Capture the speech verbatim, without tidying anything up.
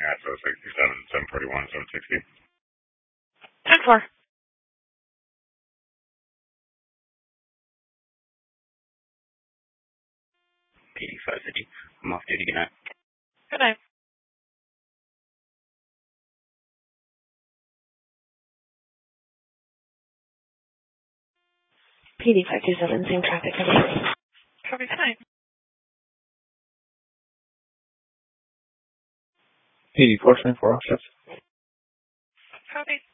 at so sixty-seven, seven forty-one, seven sixty. ten four. P D five fifty. I'm off duty. Good night. Good night. P D five two seven, same traffic. Copy, good night. P D four twenty-four, officers. Copy.